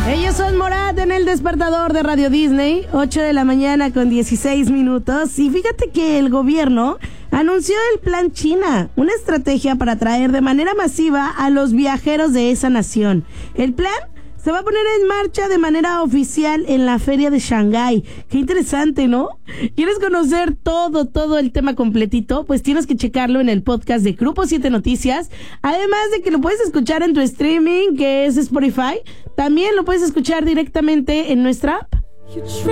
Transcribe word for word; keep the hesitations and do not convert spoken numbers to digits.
Ellos son Morat en el despertador de Radio Disney, ocho de la mañana con dieciséis minutos. Y fíjate que el gobierno anunció el Plan China, una estrategia para atraer de manera masiva a los viajeros de esa nación. El plan se va a poner en marcha de manera oficial en la feria de Shanghái. Qué interesante, ¿no? ¿Quieres conocer todo, todo el tema completito? Pues tienes que checarlo en el podcast de Grupo siete Noticias. Además de que lo puedes escuchar en tu streaming, que es Spotify. También lo puedes escuchar directamente en nuestra app.